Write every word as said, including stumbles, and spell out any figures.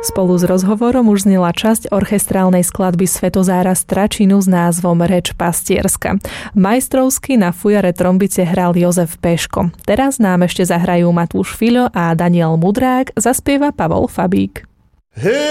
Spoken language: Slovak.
Spolu s rozhovorom už znela časť orchestrálnej skladby Svetozára Stračinu s názvom Reč pastierska. Majstrovsky na fujare trombice hral Jozef Peško. Teraz nám ešte zahrajú Matúš Fiľo a Daniel Mudrák, zaspieva Pavol Fabík. Hey!